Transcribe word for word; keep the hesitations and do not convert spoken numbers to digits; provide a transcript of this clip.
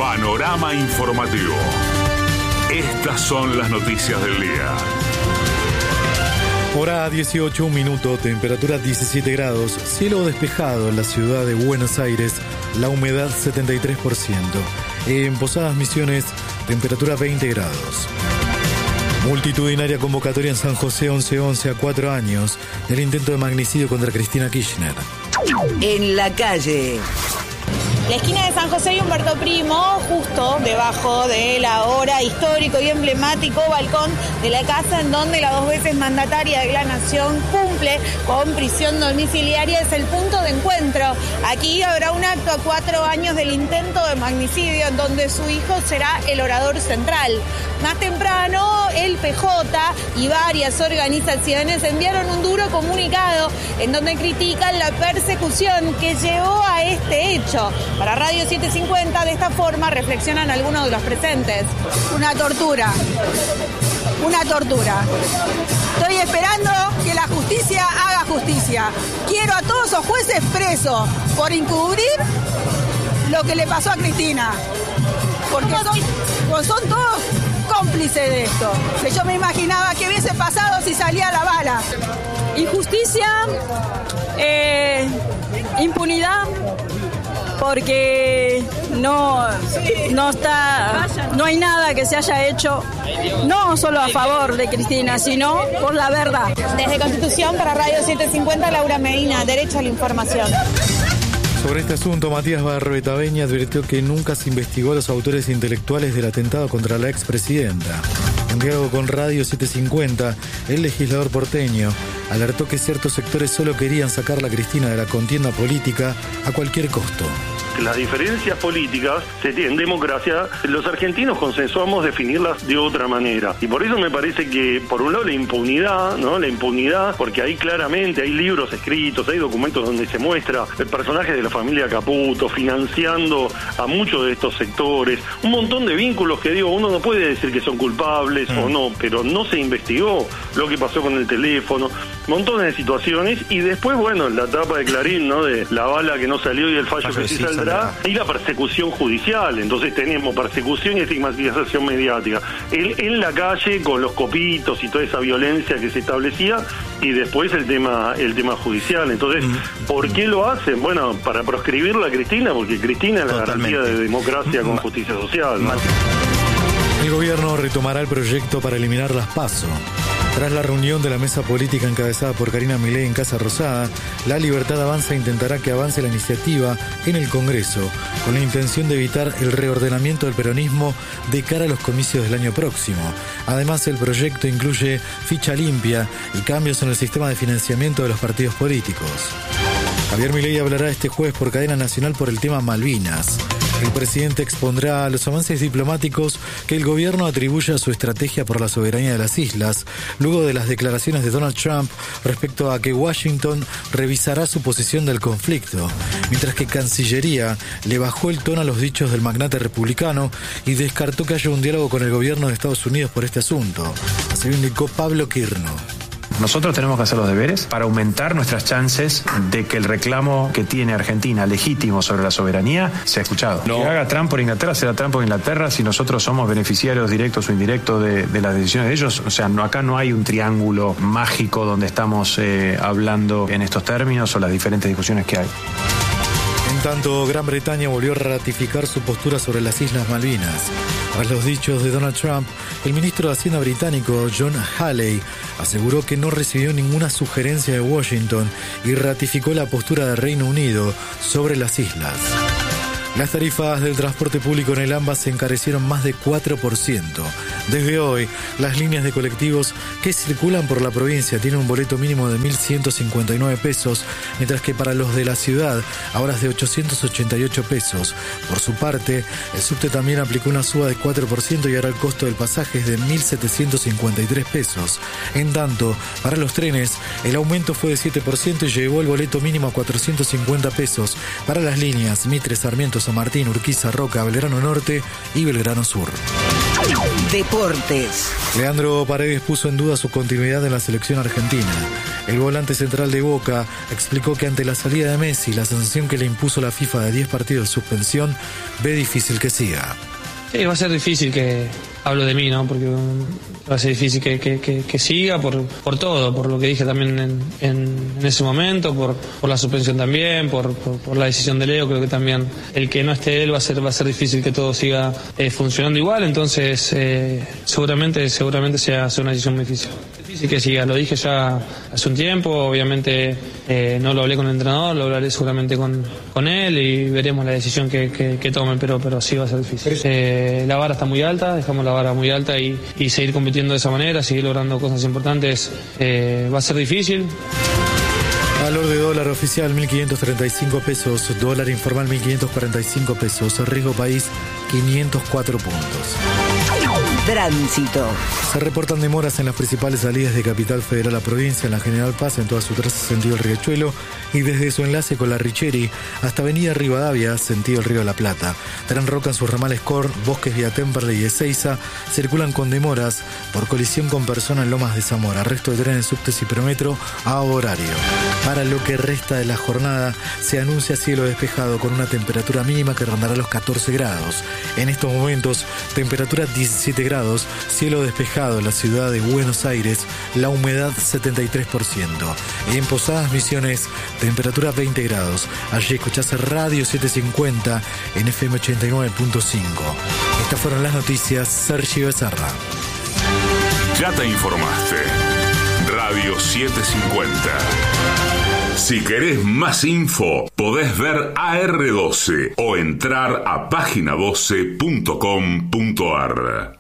Panorama informativo. Estas son las noticias del día. Hora dieciocho, un minuto, temperatura diecisiete grados, cielo despejado en la ciudad de Buenos Aires, la humedad setenta y tres por ciento. En Posadas Misiones, temperatura veinte grados. Multitudinaria convocatoria en San José once once a cuatro años del intento de magnicidio contra Cristina Kirchner. En la calle. La esquina de San José y Humberto Primo, justo debajo del ahora histórico y emblemático balcón de la casa en donde la dos veces mandataria de la Nación cumple con prisión domiciliaria, es el punto de encuentro. Aquí habrá un acto a cuatro años del intento de magnicidio en donde su hijo será el orador central. Más temprano, el P J y varias organizaciones enviaron un duro comunicado en donde critican la persecución que llevó a este hecho. Para Radio setecientos cincuenta, de esta forma reflexionan algunos de los presentes. Una tortura, una tortura. Estoy esperando que la justicia haga justicia. Quiero a todos los jueces presos por encubrir lo que le pasó a Cristina. Porque son, pues son todos cómplices de esto. Que yo me imaginaba que hubiese pasado si salía la bala. Injusticia, eh, impunidad, porque no, no está, no hay nada que se haya hecho, no solo a favor de Cristina, sino por la verdad. Desde Constitución para Radio setecientos cincuenta, Laura Medina, Derecho a la Información. Sobre este asunto, Matías Barroetaveña advirtió que nunca se investigó a los autores intelectuales del atentado contra la expresidenta. En diálogo con Radio setecientos cincuenta, el legislador porteño alertó que ciertos sectores solo querían sacar a Cristina de la contienda política a cualquier costo. Las diferencias políticas se tienen en democracia, los argentinos consensuamos definirlas de otra manera. Y por eso me parece que, por un lado, la impunidad, ¿no? La impunidad, porque ahí claramente hay libros escritos, hay documentos donde se muestra el personaje de la familia Caputo financiando a muchos de estos sectores, un montón de vínculos que, digo, uno no puede decir que son culpables mm. o no, pero no se investigó lo que pasó con el teléfono, montones de situaciones, y después, bueno, la tapa de Clarín, ¿no? De la bala que no salió y el fallo que sí saldrá. Y la persecución judicial, entonces tenemos persecución y estigmatización mediática. Él en la calle con los copitos y toda esa violencia que se establecía, y después el tema el tema judicial. Entonces, ¿por qué lo hacen? Bueno, para proscribirla a Cristina, porque Cristina es la Totalmente. garantía de democracia con justicia social, ¿no? El gobierno retomará el proyecto para eliminar las PASO. Tras la reunión de la mesa política encabezada por Karina Milei en Casa Rosada, La Libertad Avanza intentará que avance la iniciativa en el Congreso, con la intención de evitar el reordenamiento del peronismo de cara a los comicios del año próximo. Además, el proyecto incluye ficha limpia y cambios en el sistema de financiamiento de los partidos políticos. Javier Milei hablará este jueves por cadena nacional por el tema Malvinas. El presidente expondrá los avances diplomáticos que el gobierno atribuye a su estrategia por la soberanía de las islas, luego de las declaraciones de Donald Trump respecto a que Washington revisará su posición del conflicto, mientras que Cancillería le bajó el tono a los dichos del magnate republicano y descartó que haya un diálogo con el gobierno de Estados Unidos por este asunto. Así lo indicó Pablo Kirno. Nosotros tenemos que hacer los deberes para aumentar nuestras chances de que el reclamo que tiene Argentina legítimo sobre la soberanía sea escuchado. No. Que haga Trump por Inglaterra, será Trump por Inglaterra si nosotros somos beneficiarios directos o indirectos de, de las decisiones de ellos. O sea, no, acá no hay un triángulo mágico donde estamos eh, hablando en estos términos o las diferentes discusiones que hay. En tanto, Gran Bretaña volvió a ratificar su postura sobre las Islas Malvinas. Tras los dichos de Donald Trump, el ministro de Hacienda británico, John Halley, aseguró que no recibió ninguna sugerencia de Washington y ratificó la postura del Reino Unido sobre las islas. Las tarifas del transporte público en el AMBA se encarecieron más de cuatro por ciento. Desde hoy, las líneas de colectivos que circulan por la provincia tienen un boleto mínimo de mil ciento cincuenta y nueve pesos, mientras que para los de la ciudad ahora es de ochocientos ochenta y ocho pesos. Por su parte, el subte también aplicó una suba de cuatro por ciento y ahora el costo del pasaje es de mil setecientos cincuenta y tres pesos. En tanto, para los trenes, el aumento fue de siete por ciento y llevó el boleto mínimo a cuatrocientos cincuenta pesos para las líneas Mitre, Sarmiento, San Martín, Urquiza, Roca, Belgrano Norte y Belgrano Sur. Deportes. Leandro Paredes puso en duda su continuidad en la selección argentina. El volante central de Boca explicó que ante la salida de Messi, la sanción que le impuso la FIFA de diez partidos de suspensión, ve difícil que siga. Sí, va a ser difícil que... Hablo de mí, ¿no? Porque um, va a ser difícil que, que, que, que siga por, por todo, por lo que dije también en, en, en ese momento, por, por la suspensión también, por, por, por la decisión de Leo. Creo que también el que no esté él va a ser, va a ser difícil que todo siga eh, funcionando igual, entonces eh, seguramente, seguramente sea, sea una decisión muy difícil. Difícil que siga, lo dije ya hace un tiempo, obviamente eh, no lo hablé con el entrenador, lo hablaré seguramente con, con él y veremos la decisión que, que, que tome, pero, pero sí va a ser difícil. Eh, la vara está muy alta, dejamos la vara muy alta y, y seguir compitiendo de esa manera, seguir logrando cosas importantes, eh, va a ser difícil. Valor de dólar oficial mil quinientos treinta y cinco pesos, dólar informal mil quinientos cuarenta y cinco pesos, riesgo país quinientos cuatro puntos. Tránsito. Se reportan demoras en las principales salidas de Capital Federal a provincia, en la General Paz, en toda su traza sentido el Riachuelo, y desde su enlace con la Richeri hasta Avenida Rivadavia, sentido el Río de la Plata. Tren Roca en sus ramales Cor, Bosques, Vía Temperley y Ezeiza circulan con demoras por colisión con persona en Lomas de Zamora. Resto de trenes, subtes y prometro a horario. Para lo que resta de la jornada, se anuncia cielo despejado con una temperatura mínima que rondará los catorce grados. En estos momentos, temperatura diecisiete grados, cielo despejado en la ciudad de Buenos Aires, la humedad setenta y tres por ciento. En Posadas Misiones, temperatura veinte grados. Allí escuchás Radio setecientos cincuenta en F M ochenta y nueve punto cinco. Estas fueron las noticias. Sergio Becerra. Ya te informaste. Radio setecientos cincuenta. Si querés más info, podés ver A R doce o entrar a página doce punto com punto ar.